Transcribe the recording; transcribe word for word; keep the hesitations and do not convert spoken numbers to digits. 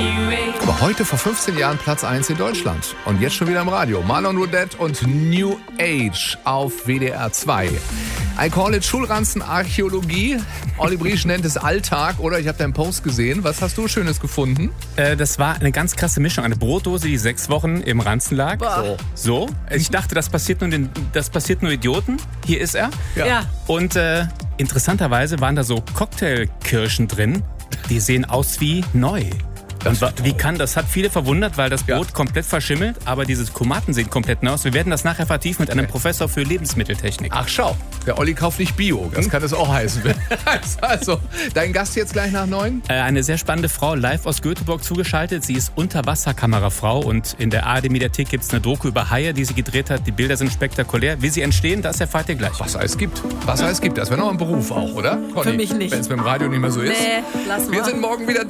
Aber heute vor fünfzehn Jahren Platz eins in Deutschland. Und jetzt schon wieder im Radio. Marlon Roudette und New Age auf W D R zwei. I call it Schulranzen Archäologie. Olli Briesch nennt es Alltag, oder? Ich habe deinen Post gesehen. Was hast du Schönes gefunden? Äh, das war eine ganz krasse Mischung. Eine Brotdose, die sechs Wochen im Ranzen lag. So. So. Ich dachte, das passiert nur, den, das passiert nur Idioten. Hier ist er. Ja. Ja. Und äh, interessanterweise waren da so Cocktailkirschen drin. Die sehen aus wie neu. Und wa- wie kann das? Hat viele verwundert, weil das Brot Ja. komplett verschimmelt, aber diese Tomaten sehen komplett neu aus. Wir werden das nachher vertiefen mit einem Professor für Lebensmitteltechnik. Ach, schau. Der Olli kauft nicht Bio. Das kann es auch heißen. Also, dein Gast jetzt gleich nach neun? Äh, eine sehr spannende Frau, live aus Göteborg zugeschaltet. Sie ist Unterwasserkamerafrau und in der A R D-Mediathek gibt es eine Doku über Haie, die sie gedreht hat. Die Bilder sind spektakulär. Wie sie entstehen, das erfahrt ihr gleich. Was es gibt. Was es gibt. Das wäre noch ein Beruf auch, oder? Conny, Für mich nicht. Wenn es mit dem Radio nicht mehr so ist. Nee, lass mal. Wir sind morgen wieder da.